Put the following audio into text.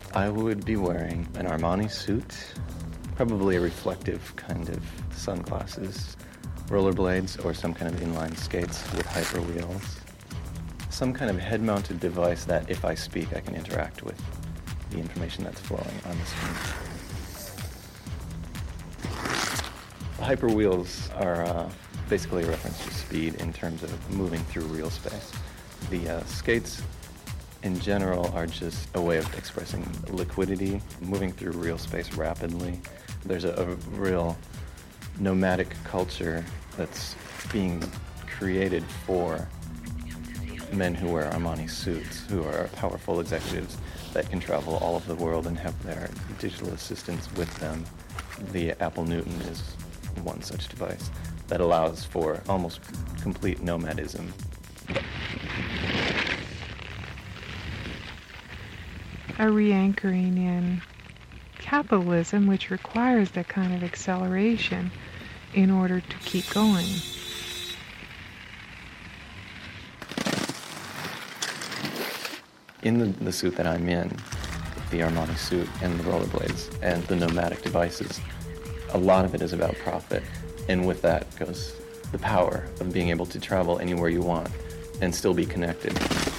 I would be wearing an Armani suit, probably a reflective kind of sunglasses, rollerblades, or some kind of inline skates with hyper wheels. Some kind of head-mounted device that, if I speak, I can interact with the information that's flowing on the screen. The hyper wheels are basically a reference to speed in terms of moving through real space. The skates in general are just a way of expressing liquidity, moving through real space rapidly. There's a real nomadic culture that's being created for men who wear Armani suits, who are powerful executives that can travel all over the world and have their digital assistants with them. The Apple Newton is one such device that allows for almost complete nomadism. A re-anchoring in capitalism, which requires that kind of acceleration in order to keep going. In the suit that I'm in, the Armani suit and the rollerblades and the nomadic devices, a lot of it is about profit. And with that goes the power of being able to travel anywhere you want and still be connected.